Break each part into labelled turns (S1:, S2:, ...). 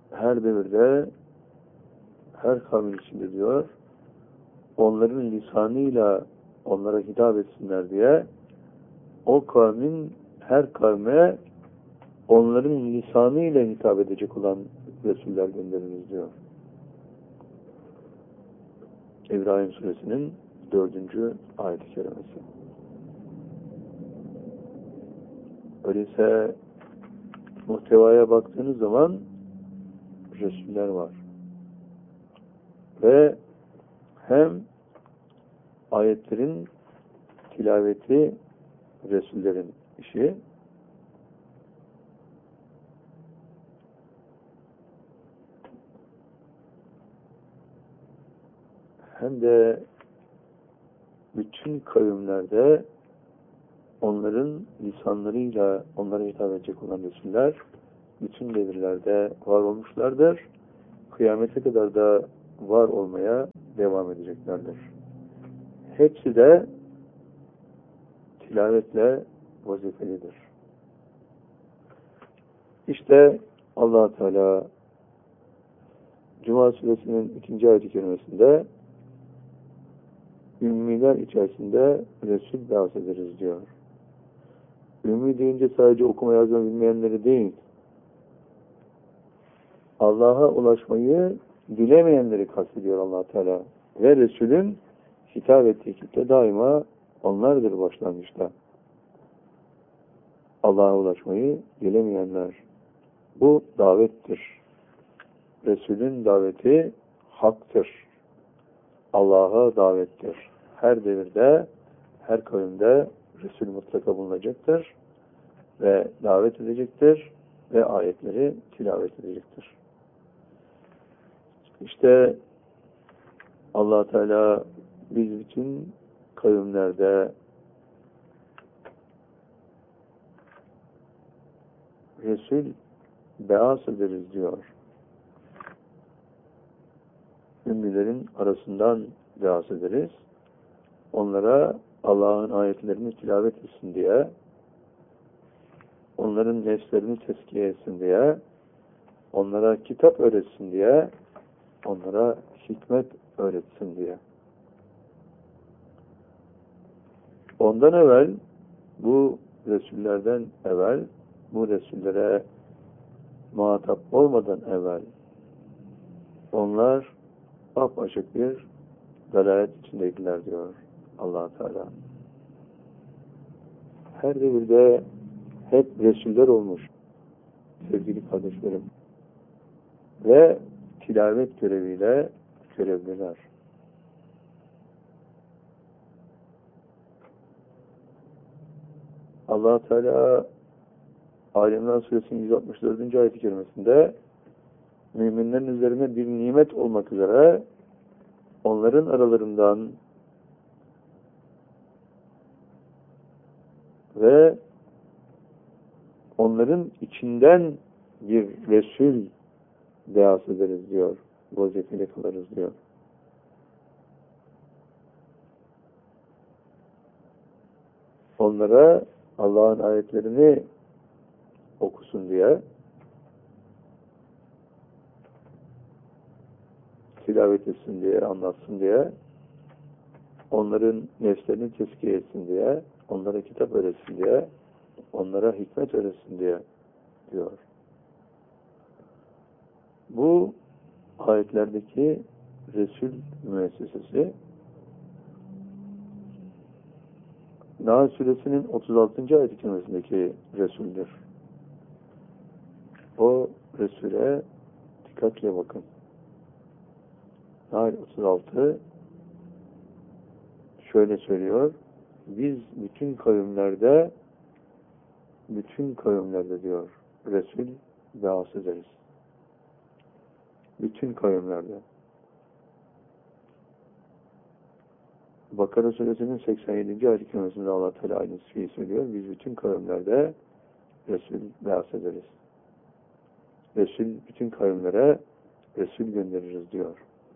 S1: her devirde, her kavmin içinde diyor, onların lisanıyla onlara hitap etsinler diye o kavmin her kavme onların lisanıyla hitap edecek olan Resuller göndeririz diyor. İbrahim Suresinin 4. ayet-i kerimesi. Öyleyse muhtevaya baktığınız zaman Resuller var. Ve hem ayetlerin tilaveti Resullerin işi, hem de bütün kavimlerde onların lisanlarıyla onlara hitap edecek olan Resuller bütün devirlerde var olmuşlardır. Kıyamete kadar da var olmaya devam edeceklerdir. Hepsi de tilavetle vazifelidir. İşte Allah Teala Cuma Suresinin 2. ayet-i kerimesinde ümmiler içerisinde Resul bahsederiz diyor. Ümmi deyince sadece okuma yazma bilmeyenleri değil, Allah'a ulaşmayı bilemeyenleri kastediyor Allah Teala. Ve Resul'ün hitap ettiği kitle daima onlardır başlangıçta. Allah'a ulaşmayı bilemeyenler. Bu davettir. Resul'ün daveti haktır. Allah'a davettir. Her devirde, her kavimde Resul mutlaka bulunacaktır ve davet edecektir ve ayetleri tilavet edecektir. İşte Allah Teala biz bütün kavimlerde Resul beas ederiz diyor. Ümmilerin arasından beas ederiz. Onlara Allah'ın ayetlerini tilavet etsin diye, onların nefslerini tezkiye etsin diye, onlara kitap öğretsin diye, onlara hikmet öğretsin diye. Ondan evvel, bu Resullerden evvel, bu Resullere muhatap olmadan evvel, onlar apaçık bir dalalet içindeydiler diyor Allah Teala. Her devirde hep Resuller olmuş sevgili kardeşlerim. Ve tilavet göreviyle görevliler. Allah Teala Ali İmran Suresinin 164. ayet-i kerimesinde müminlerin üzerine bir nimet olmak üzere onların aralarından ve onların içinden bir Resul beas ederiz diyor. Vazifeli kılarız diyor. Onlara Allah'ın ayetlerini okusun diye, tilavet etsin diye, anlatsın diye, onların nefslerini tezkiye etsin diye, onlara kitap öğretsin diye, onlara hikmet öğretsin diye diyor. Bu ayetlerdeki Resul müessesesi Nahl Suresinin 36. ayet-i kerimesindeki Resul'dür. O Resul'e dikkatle bakın. Nahl 36 şöyle söylüyor. Biz bütün kavimlerde diyor Resul beas ederiz. Bütün kavimlerde. Bakara Suresinin 87. ayet-i kerimesinde Allah Teala aynı şeyi söylüyor. Biz bütün kavimlerde Resul beas ederiz. Resul bütün kavimlere Resul göndeririz diyor.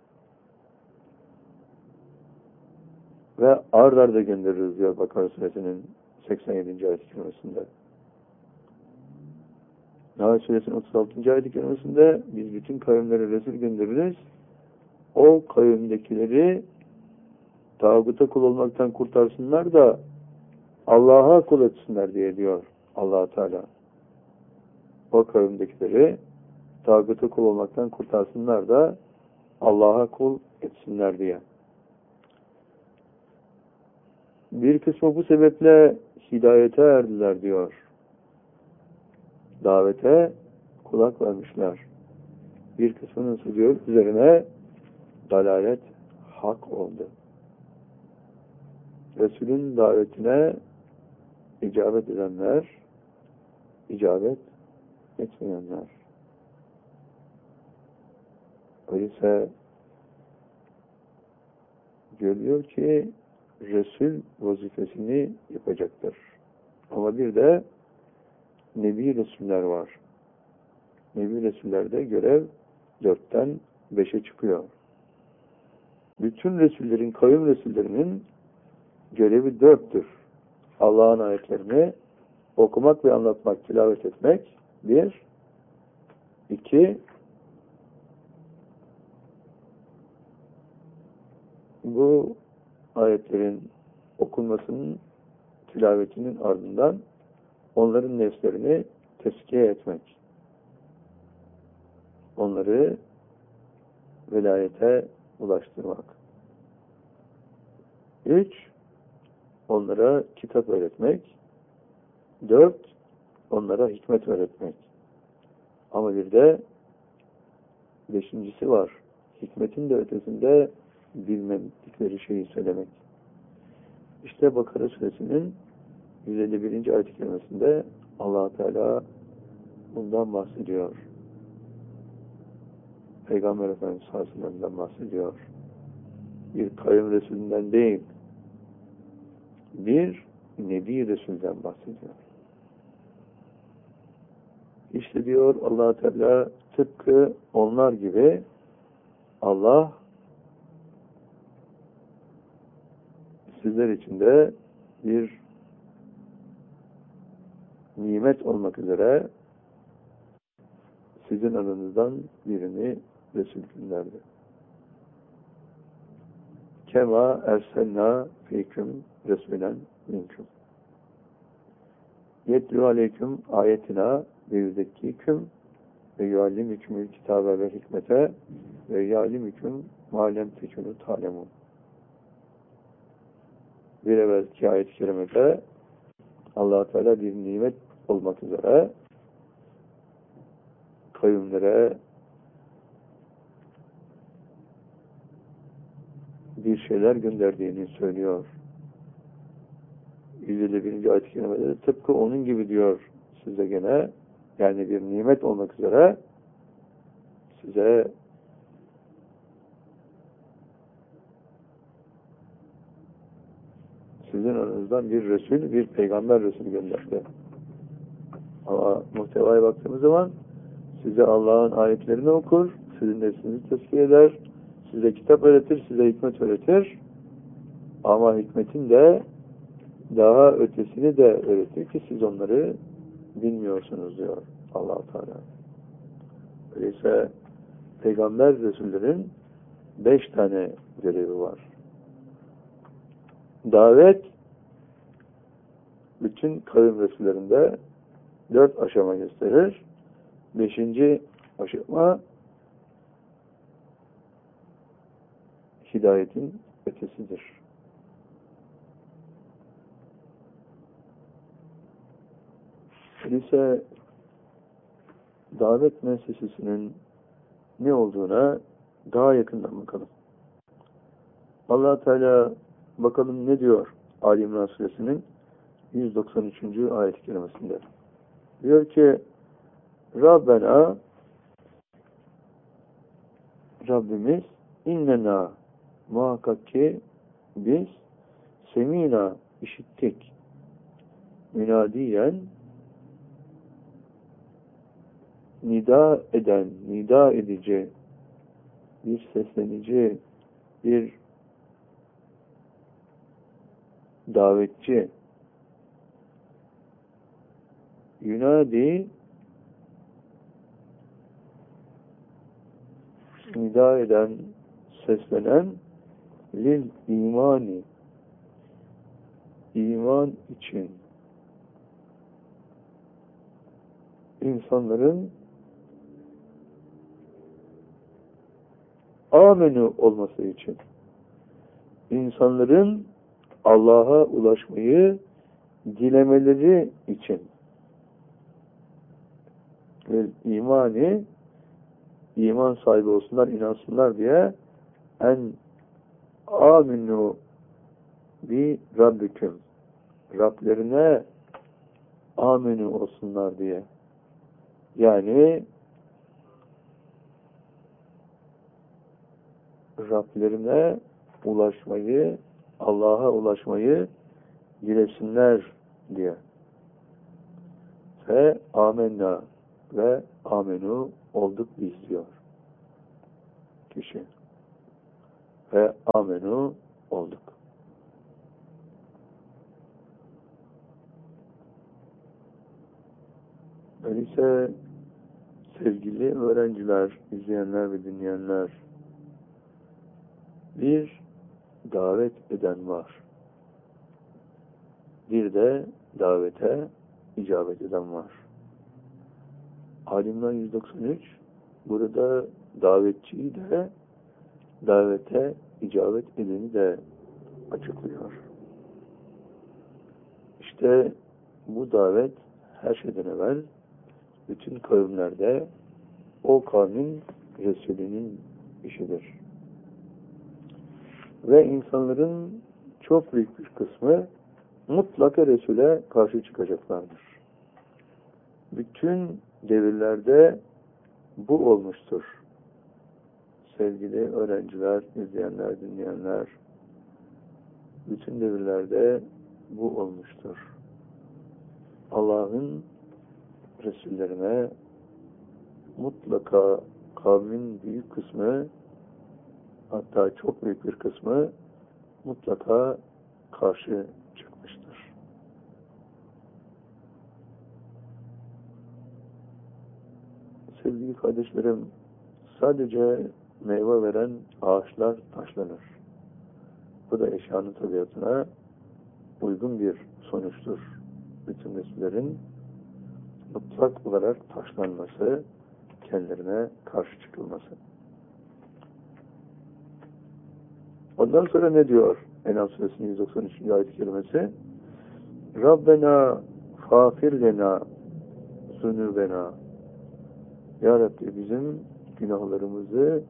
S1: Ve ard arda göndeririz diyor Bakara Suresinin 87. ayet-i kerimesinde. Nahl Suresinin 36. ayet-i kerimesinde biz bütün kavimlere Resul göndeririz. O kavimdekileri tağuta kul olmaktan kurtarsınlar da Allah'a kul etsinler diye diyor Allah Teala. O kavimdekileri tağuta kul olmaktan kurtarsınlar da Allah'a kul etsinler diye. Bir kısmı bu sebeple hidayete erdiler diyor. Davete kulak vermişler. Bir kısmının diyor üzerine dalalet hak oldu. Resulün davetine icabet edenler, icabet etmeyenler. Öyleyse görüyor ki Resul vazifesini yapacaktır. Ama bir de Nebi Resuller var. Nebi Resullerde görev 4'ten 5'e çıkıyor. Bütün Resullerin, kavim Resullerinin görevi 4'tür. Allah'ın ayetlerini okumak ve anlatmak, tilavet etmek. 1. 2. Bu ayetlerin okunmasının, tilavetinin ardından onların nefslerini tezkiye etmek. Onları velayete ulaştırmak. 3. Onlara kitap öğretmek. 4. Onlara hikmet öğretmek. Ama bir de 5.'si var. Hikmetin de ötesinde bilmedikleri şeyi söylemek. İşte Bakara Suresinin 151. ayet-i kerimesinde Allah Teala bundan bahsediyor. Peygamber Efendimiz sallallahu aleyhi ve sellem'den bahsediyor. Bir kavim Resulünden değil, bir Nebi Resul'den bahsediyor. İşte diyor Allah Teala tıpkı onlar gibi Allah sizler için de bir nimet olmak üzere sizin aranızdan birini Resul gönderdi. Kema erselna feyküm Resulen minkum. Yetlu aleyküm ayetina ve yüzekkiküm ve yuallimükümül kitabe ve hikmete ve yuallimüküm malem tekünü talemun. Bir evvelki ayet-i kerimede Allah-u Teala bir nimet olmak üzere kavimlere bir şeyler gönderdiğini söylüyor. 151. ayet-i kerimede tıpkı onun gibi diyor size gene, yani bir nimet olmak üzere size sizin aranızdan bir Resul, bir Peygamber Resul gönderdi. Ama muhtevaya baktığımız zaman size Allah'ın ayetlerini okur, sizin nefsinizi tezkiye eder, size kitap öğretir, size hikmet öğretir. Ama hikmetin de daha ötesini de öğretir ki siz onları bilmiyorsunuz diyor Allah-u Teala. Öyleyse Peygamber Resullerin 5 tane görevi var. Davet bütün kavim Resullerinde 4 aşama gösterir. 5. aşama hidayetin ötesidir. Öyleyse davet müessesesinin ne olduğuna daha yakından bakalım. Allah Teala bakalım ne diyor Ali İmran Suresinin 193. ayet-i kerimesinde. Diyor ki Rabbena, Rabbimiz innena, muhakkak ki biz semina, işittik, münadiyen, nida eden, nida edici, bir seslenici, bir davetçi, yunadi nida eden, seslenen lil imani, iman için, insanların amenü olması için, insanların Allah'a ulaşmayı dilemeleri için ve imani, iman sahibi olsunlar, inansınlar diye en aminu bi rabbiküm, Rablerine aminu olsunlar diye, yani Rablerine ulaşmayı, Allah'a ulaşmayı dilesinler diye. Ve amenna ve amenu olduk biz diyor kişi. Ve amenu olduk. Öyleyse sevgili öğrenciler, izleyenler ve dinleyenler, bir davet eden var. Bir de davete icabet eden var. Alimran 193 burada davetçiyi de davete icabet edeni de açıklıyor. İşte bu davet her şeyden evvel bütün kavimlerde o kavmin Resulünün işidir. Ve insanların çok büyük bir kısmı mutlaka Resul'e karşı çıkacaklardır. Bütün devirlerde bu olmuştur. Sevgili öğrenciler, izleyenler, dinleyenler, bütün devirlerde bu olmuştur. Allah'ın Resullerine mutlaka kavmin büyük kısmı, hatta çok büyük bir kısmı mutlaka karşı çıkmıştır. Sevgili kardeşlerim, sadece meyve veren ağaçlar taşlanır. Bu da eşyanın tabiatına uygun bir sonuçtur. Bütün nesillerin mutlak olarak taşlanması, kendilerine karşı çıkılması. Ondan sonra ne diyor En'am suresinin 193. ayet-i kerimesi? Rabbena fâfir lena zunubena. Ya Rabbi bizim günahlarımızı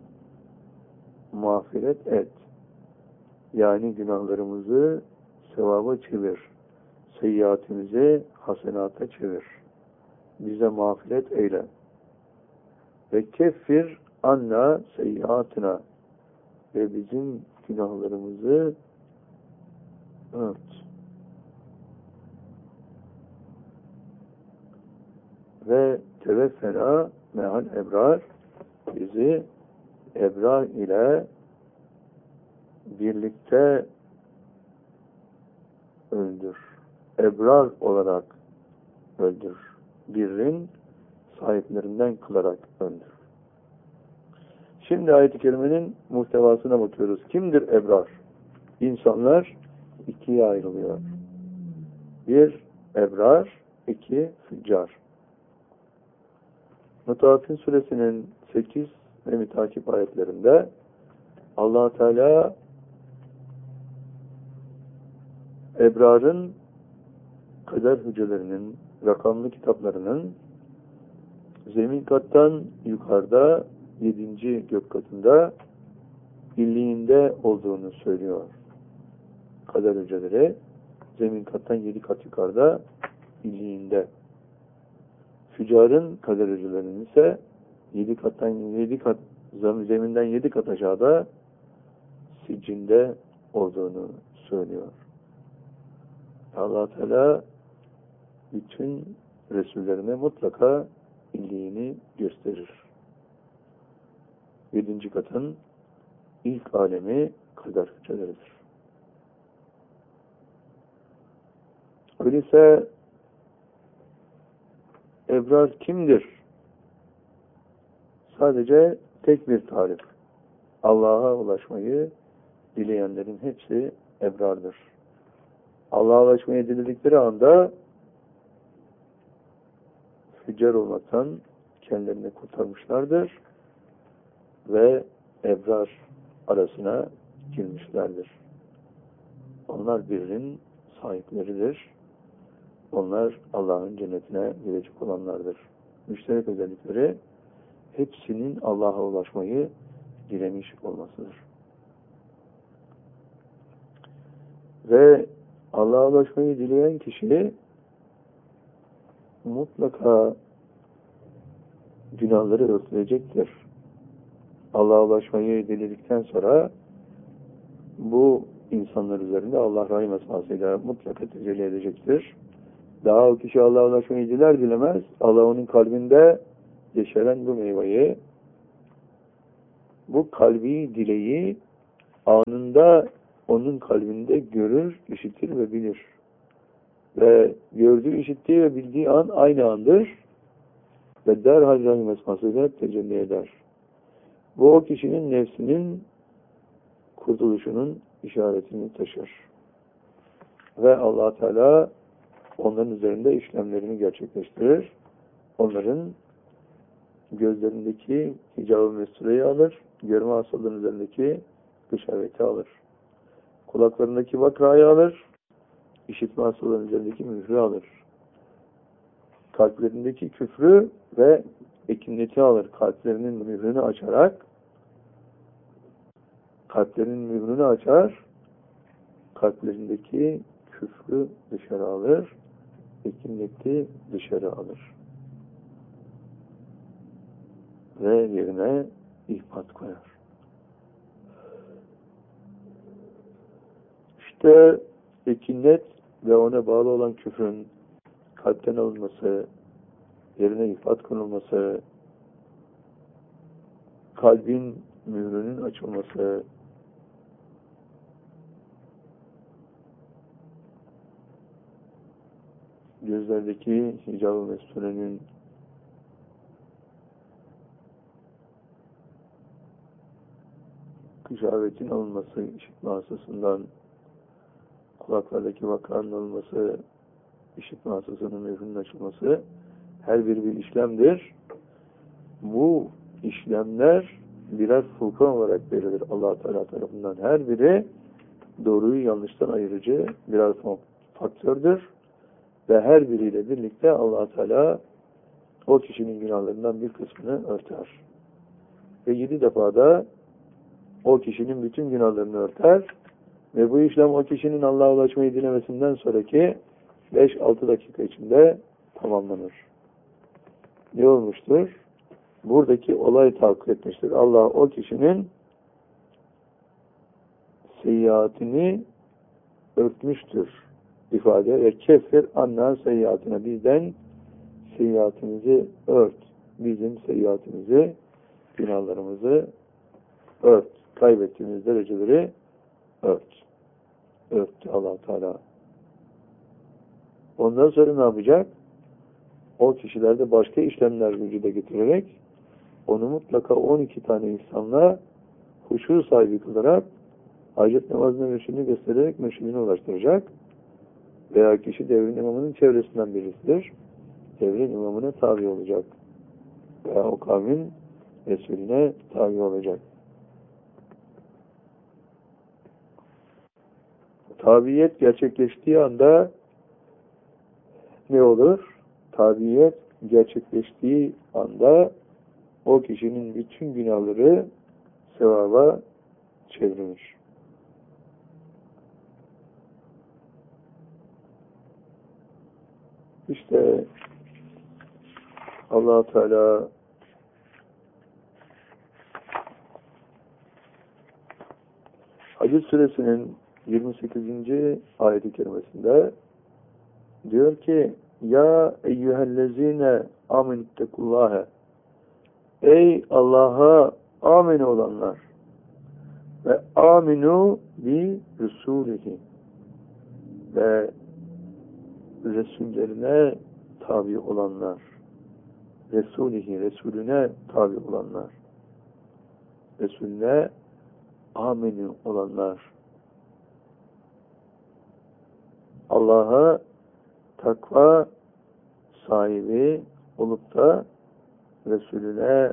S1: mağfiret et. Yani günahlarımızı sevaba çevir. Seyyiatimizi hasenata çevir. Bize mağfiret eyle. Ve keffir anna seyyiatına. Ve bizim günahlarımızı ört. Ve teveffena me'al ebrar, bizi ebrar ile birlikte öldür. Ebrar olarak öldür. Birrin sahiplerinden kılarak öldür. Şimdi ayet-i kerimenin muhtevasına bakıyoruz. Kimdir ebrar? İnsanlar ikiye ayrılıyor. Bir ebrar, iki füccar. Mutaffin suresinin 8 ve mütakip ayetlerinde Allah Teala ebrarın kader hücrelerinin, rakamlı kitaplarının zemin kattan yukarıda 7. gök katında illiğinde olduğunu söylüyor. Kader hücreleri zemin kattan 7 kat yukarıda illiğinde. Füccarın kader hücrelerinin ise 7 kattan 7 kat zeminden 7 kat aşağıda siccinde olduğunu söylüyor. Allah Teala bütün Resullerine mutlaka illiğini gösterir. 7. katın ilk alemi kader hücreleridir. Öyleyse ebrar kimdir? Sadece tek bir tarif. Allah'a ulaşmayı dileyenlerin hepsi ebrardır. Allah'a ulaşmayı diledikleri anda füccar olmaktan kendilerini kurtarmışlardır ve ebrar arasına girmişlerdir. Onlar birinin sahipleridir. Onlar Allah'ın cennetine girecek olanlardır. Müşterek özellikleri hepsinin Allah'a ulaşmayı dilemiş olmasıdır. Ve Allah'a ulaşmayı dileyen kişi mutlaka günahları örtülecektir. Allah'a ulaşmayı diledikten sonra bu insanlar üzerinde Allah rahim esmasıyla mutlaka tecelli edecektir. Daha o kişi Allah'a ulaşmayı diler dilemez, Allah onun kalbinde yeşeren bu meyveyi, bu kalbi dileği anında onun kalbinde görür, işitir ve bilir. Ve gördüğü, işittiği ve bildiği an aynı andır ve derhal rahim esmasıyla tecelli eder. Bu o kişinin nefsinin kurtuluşunun işaretini taşır. Ve Allah Teala onların üzerinde işlemlerini gerçekleştirir. Onların gözlerindeki hicab-ı mesureyi alır, görme hastalığının üzerindeki gışaveti alır. Kulaklarındaki vakrayı alır, işitme hastalığının üzerindeki mührü alır. Kalplerindeki küfrü ve ekinleti alır. Kalplerinin mührünü açarak, kalplerinin mührünü açar, kalplerindeki küfrü dışarı alır, ekinleti dışarı alır. Ve yerine ihbat koyar. İşte ekinlet ve ona bağlı olan küfrün kalpten alınması, yerine ihbat konulması, kalbin mührünün açılması, gözlerdeki hicab-ı mesturenin kışavetin alınması, işitme hastasından, kulaklardaki vakanın alınması, işitme hastasının mührünün açılması, her biri bir işlemdir. Bu işlemler birer furkan olarak verilir Allah Teala tarafından. Her biri doğruyu yanlıştan ayırıcı birer faktördür. Ve her biriyle birlikte Allah Teala o kişinin günahlarından bir kısmını örter. Ve 7 defada o kişinin bütün günahlarını örter. Ve bu işlem o kişinin Allah'a ulaşmayı dilemesinden sonraki 5-6 dakika içinde tamamlanır. Ne olmuştur? Buradaki olay tahakkuk etmiştir. Allah o kişinin seyyiatini örtmüştür. İfade ve kefir anna seyyiatına, bizden seyyiatimizi ört. Bizim seyyiatimizi, günahlarımızı ört. Kaybettiğimiz dereceleri ört. Örttü Allah Teala. Ondan sonra ne yapacak? O kişilerde başka işlemler vücuda getirerek onu mutlaka 12 tane insanla huşu sahibi kılarak hacet namazına mürşidini göstererek mürşidine ulaştıracak. Veya kişi devrin imamının çevresinden birisidir. Devrin imamına tabi olacak. Veya o kavmin Resulüne tabi olacak. Tabiyet gerçekleştiği anda ne olur? Tabiyet gerçekleştiği anda o kişinin bütün günahları sevaba çevrilir. İşte Allah Teala Hac suresinin 28. ayet-i kerimesinde diyor ki: Ya eyyühellezine amenüttekullâhe, ey Allah'a amin olanlar ve aminu bi Resulihi, ve Resullerine tabi olanlar, Resulihi, Resulüne tabi olanlar. Resulüne amenü olanlar, Allah'a takva sahibi olup da Resulüne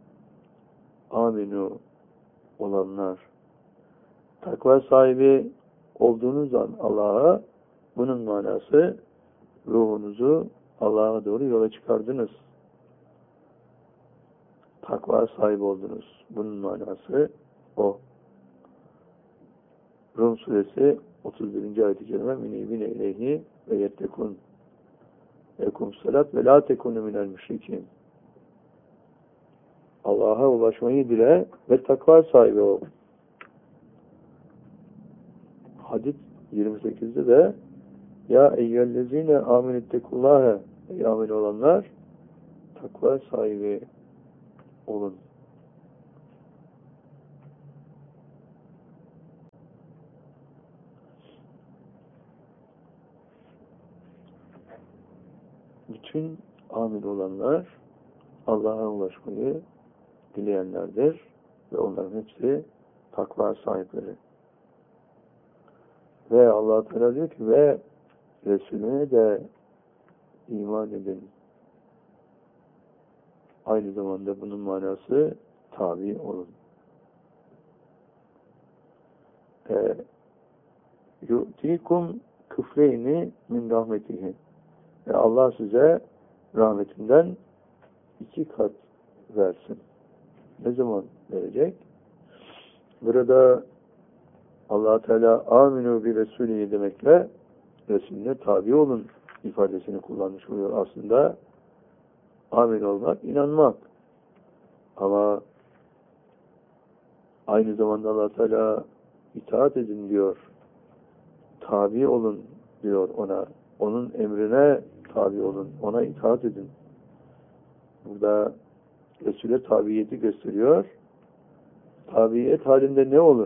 S1: amenü olanlar. Takva sahibi olduğunuz an Allah'a, bunun manası ruhunuzu Allah'a doğru yola çıkardınız. Takva sahibi oldunuz. Bunun manası o. Rum suresi 31. ayet-i kerime minibine ileyhi ve yettekun ekum salat ve la tekunu minel müşrikin. Allah'a ulaşmayı dile ve takva sahibi ol. Hadis 28'de de ya eyyühellezine amenüttekullâhe, ey amin olanlar, takva sahibi olun. Bütün amin olanlar Allah'a ulaşmayı dileyenlerdir ve onların hepsi takva sahipleri. Ve Allah Teala diyor ki ve Resulüne de iman edin. Aynı zamanda bunun manası tabi olun. Yu'tikum küfreyni min rahmetihi. Ve Allah size rahmetinden 2 kat versin. Ne zaman verecek? Burada Allah Teala aminu bi Resulü demekle Resulüne tabi olun ifadesini kullanmış oluyor. Aslında amin olmak, inanmak. Ama aynı zamanda Allah Teala itaat edin diyor. Tabi olun diyor ona. Onun emrine tabi olun. Ona itaat edin. Burada Resul'e tabiyeti gösteriyor. Tabiyet halinde ne olur?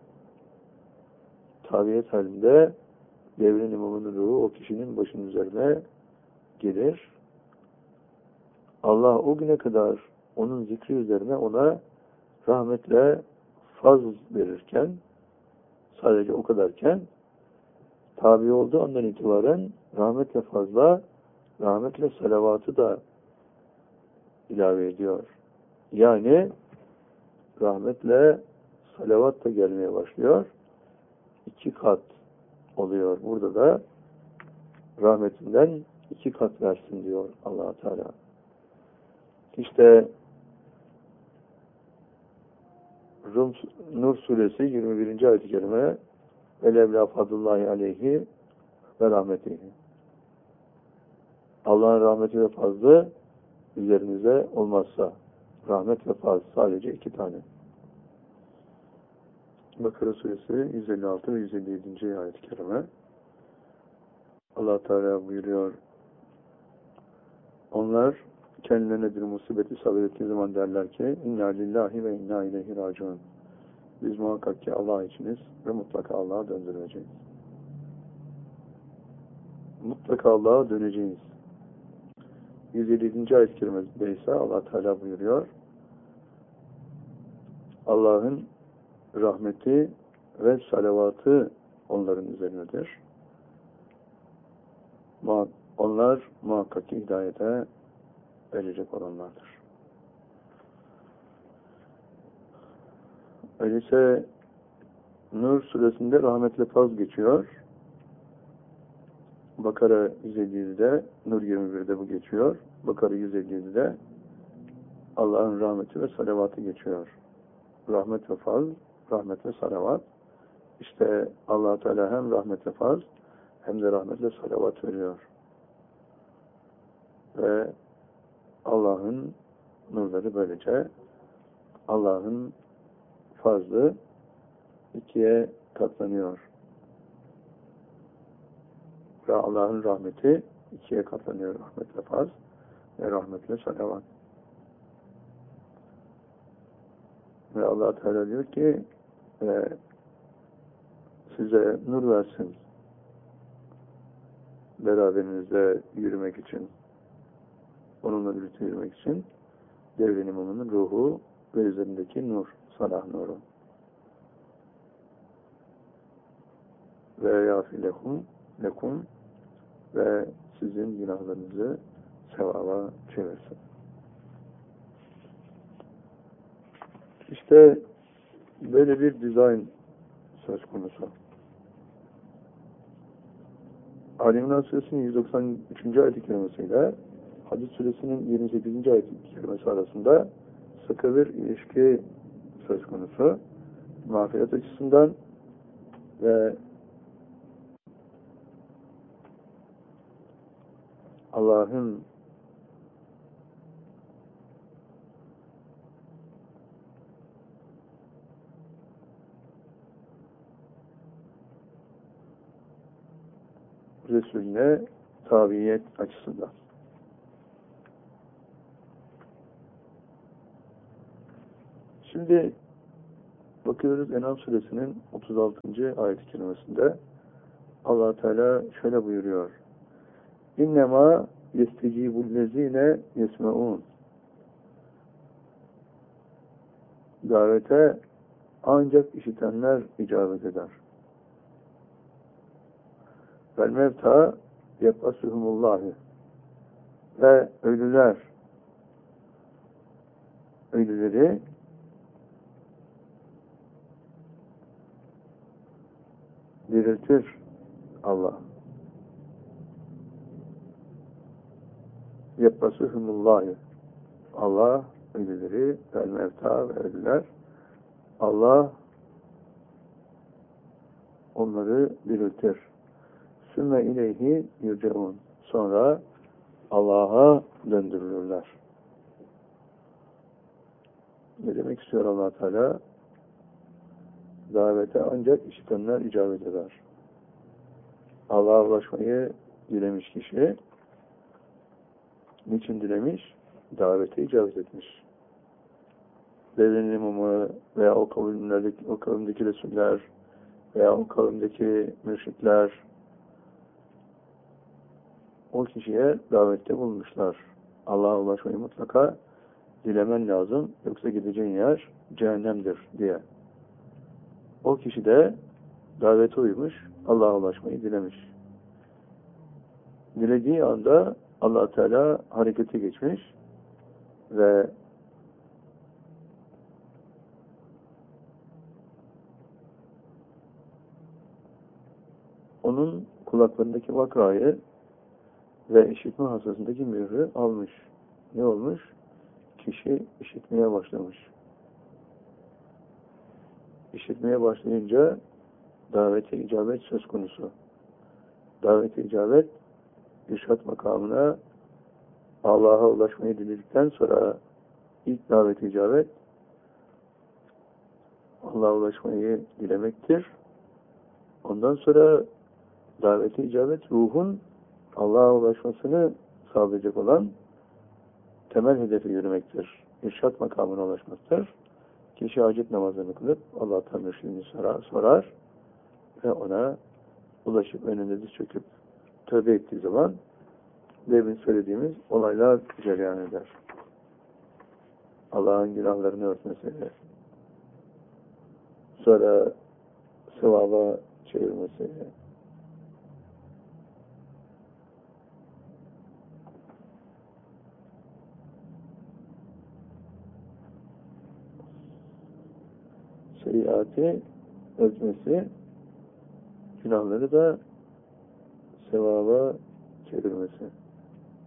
S1: Tabiyet halinde devrin imamının ruhu o kişinin başının üzerine gelir. Allah o güne kadar onun zikri üzerine ona rahmetle fazl verirken, sadece o kadarken, tabi olduğu andan itibaren rahmetle fazla, rahmetle salavatı da ilave ediyor. Yani rahmetle salavat da gelmeye başlıyor. 2 kat oluyor. Burada da rahmetinden 2 kat versin diyor Allah Teala. İşte Nur suresi 21. ayet-i kerime ve levla fadlullahi aleyhi ve rahmetihi. Allah'ın rahmeti ve fazlı üzerinize olmazsa, rahmet ve fazl sadece 2 tane. Bakara suresi 156 ve 157. ayet-i kerime. Allah Teala buyuruyor, onlar kendilerine bir musibeti sabrettiği zaman derler ki inna lillahi ve inna ileyhi raciun. Biz muhakkak ki Allah içiniz ve mutlaka Allah'a döndüreceğiz. Mutlaka Allah'a döneceğiz. 107. ayet-i kerimede ise Allah Teala buyuruyor, Allah'ın rahmeti ve salavatı onların üzerinedir. Onlar muhakkak ki hidayete erecek olanlardır. Öyleyse Nur suresinde rahmetle faz geçiyor. Bakara 157'de, Nur 21'de bu geçiyor. Bakara 157'de Allah'ın rahmeti ve salavatı geçiyor. Rahmet ve faz, rahmet ve salavat. İşte Allah Teala hem rahmet ve faz hem de rahmet ve salavat veriyor. Ve Allah'ın nurları böylece Allah'ın fazlı 2'ye katlanıyor. Ve Allah'ın rahmeti 2'ye katlanıyor. Rahmet ve faz ve rahmet ve salavat. Ve Allah Teala diyor ki size nur versin beraberinizde yürümek için, onunla birlikte yürümek için devrin imamının ruhu ve üzerindeki nur salah nuru. Ve lekum ve sizin günahlarınızı sevaba çevirsin. İşte böyle bir dizayn söz konusu. Ali İmran Suresinin 193. ayet-i kerimesiyle Hadid Suresinin 28. ayet-i kerimesi arasında sıkı bir ilişki söz konusu. Mağfiret açısından ve Allah'ın Resulüne tabiyet açısından. Şimdi bakıyoruz En'am suresinin 36. ayet-i kerimesinde Allah Teala şöyle buyuruyor. İnnemâ yestecîbullezîne yesmeûn. Davete ancak işitenler icabet eder. Vel mevta yeb'asuhumullâhi. Ve ölüleri diriltir Allah. Yeb'asuhumullâhi. Allah ölüleri, vel mevta ve ölüler, Allah onları diriltir. Sümme ileyhi yurcaun. Sonra Allah'a döndürülürler. Ne demek istiyor Allah Teala? Davete ancak işitenler icabet eder. Allah'a ulaşmayı dilemiş kişi, niçin dilemiş? Davete icabet etmiş. Devlenin imamı veya o kavimdeki Resuller veya o kavimdeki mürşitler o kişiye davette bulunmuşlar. Allah'a ulaşmayı mutlaka dilemen lazım. Yoksa gideceğin yer cehennemdir diye. O kişi de davete uymuş, Allah'a ulaşmayı dilemiş. Dilediği anda Allah Teala harekete geçmiş ve onun kulaklarındaki vakrayı ve işitme hastasındaki mührü almış. Ne olmuş? Kişi işitmeye başlamış. İşitmeye başlayınca davete icabet söz konusu. Davete icabet irşat makamına Allah'a ulaşmayı diledikten sonra ilk davete icabet Allah'a ulaşmayı dilemektir. Ondan sonra davete icabet ruhun Allah'a ulaşmasını sağlayacak olan temel hedefi yürümektir. İrşat makamına ulaşmaktır. Kişi hacet namazını kılıp Allah'tan mürşidini sorar ve ona ulaşıp önünde diz çöküp tövbe ettiği zaman demin söylediğimiz olaylar cereyan eder. Allah'ın günahlarını örtmesi, sonra sevaba çevirmesi, seyyiatı örtmesi, günahları da sevaba çevirmesi.